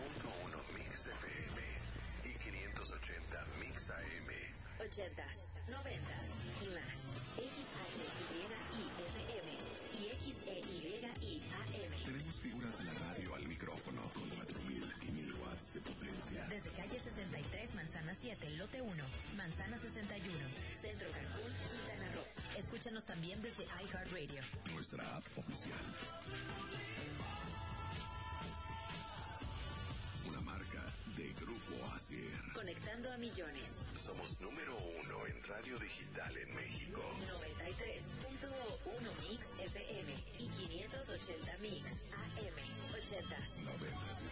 93.1 Mix FM y 580 Mix AM. 80s, 90s y más. XHYIFM y XEYIAM. Tenemos figuras de la radio al micrófono con 4.000 y 1.000 watts de potencia. Desde calle 63, Manzana 7, lote 1, Manzana 61, Centro Cancún, Quintana Roo. Escúchanos también desde iHeartRadio. Nuestra app oficial. Una marca de Grupo Asier. Conectando a millones. Somos número 1 en radio digital en México. 93.1 Mix FM y 580 Mix AM. 80s. 90s.